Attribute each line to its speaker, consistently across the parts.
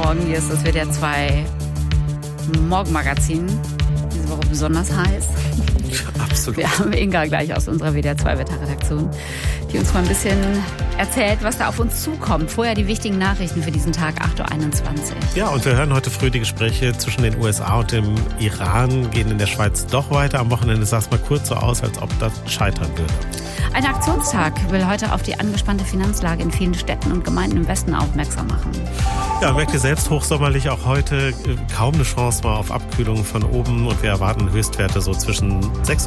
Speaker 1: Morgen. Hier ist das WDR 2 Morgenmagazin. Diese Woche besonders heiß.
Speaker 2: Absolut.
Speaker 1: Wir haben Inga gleich aus unserer WDR 2 Wetterredaktion, die uns mal ein bisschen erzählt, was da auf uns zukommt. Vorher die wichtigen Nachrichten für diesen Tag, 8.21 Uhr.
Speaker 2: Ja, und wir hören heute früh die Gespräche zwischen den USA und dem Iran, gehen in der Schweiz doch weiter. Am Wochenende sah es mal kurz so aus, als ob das scheitern würde.
Speaker 1: Ein Aktionstag will heute auf die angespannte Finanzlage in vielen Städten und Gemeinden im Westen aufmerksam machen.
Speaker 2: Ja, merkt ihr selbst, hochsommerlich auch heute kaum eine Chance mal auf Abkühlung von oben und wir erwarten Höchstwerte so zwischen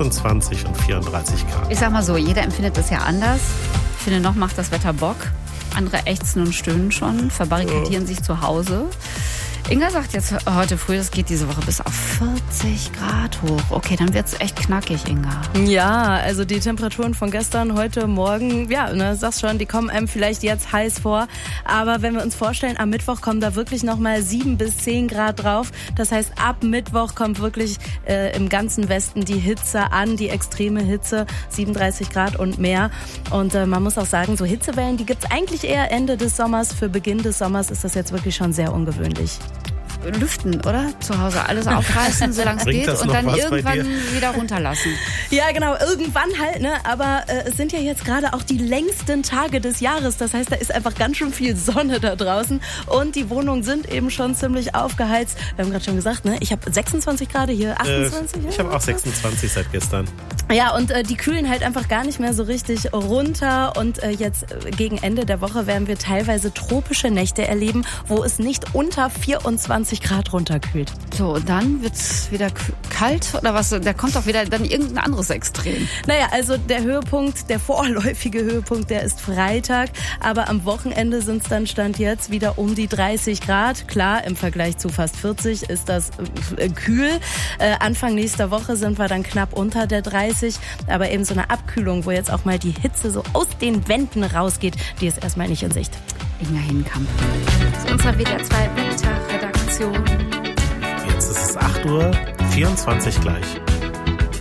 Speaker 2: 26 und 34 Grad.
Speaker 1: Ich sag mal so, jeder empfindet das ja anders. Ich finde, noch macht das Wetter Bock. Andere ächzen und stöhnen schon, verbarrikadieren sich zu Hause. Inga sagt jetzt heute früh, es geht diese Woche bis auf 40 Grad hoch. Okay, dann wird's echt knackig, Inga.
Speaker 3: Ja, also die Temperaturen von gestern, heute, morgen, ja, sagst schon, die kommen einem vielleicht jetzt heiß vor. Aber wenn wir uns vorstellen, am Mittwoch kommen da wirklich nochmal 7 bis 10 Grad drauf. Das heißt, ab Mittwoch kommt wirklich im ganzen Westen die Hitze an, die extreme Hitze, 37 Grad und mehr. Und man muss auch sagen, so Hitzewellen, die gibt's eigentlich eher Ende des Sommers. Für Beginn des Sommers ist das jetzt wirklich schon sehr ungewöhnlich.
Speaker 1: Lüften, oder? Zu Hause alles aufreißen, solange es geht und dann irgendwann wieder runterlassen.
Speaker 3: Ja, genau, irgendwann halt, ne? Aber es sind ja jetzt gerade auch die längsten Tage des Jahres. Das heißt, da ist einfach ganz schön viel Sonne da draußen und die Wohnungen sind eben schon ziemlich aufgeheizt. Wir haben gerade schon gesagt, ne? Ich habe 26 Grad hier, 28?
Speaker 2: Ich habe auch 26 seit gestern.
Speaker 3: Ja, und die kühlen halt einfach gar nicht mehr so richtig runter und jetzt gegen Ende der Woche werden wir teilweise tropische Nächte erleben, wo es nicht unter 24 Grad runterkühlt.
Speaker 1: So, und dann wird's wieder kalt oder was? Da kommt doch wieder dann irgendein anderes Extrem.
Speaker 3: Naja, also der Höhepunkt, der vorläufige Höhepunkt, der ist Freitag, aber am Wochenende sind es dann Stand jetzt wieder um die 30 Grad. Klar, im Vergleich zu fast 40 ist das kühl. Anfang nächster Woche sind wir dann knapp unter der 30, aber eben so eine Abkühlung, wo jetzt auch mal die Hitze so aus den Wänden rausgeht, die ist erstmal nicht in Sicht.
Speaker 1: Inga Hinkamp. Das ist unsere WDR 2 Wetterredaktion.
Speaker 2: Jetzt ist es 8.24 Uhr gleich.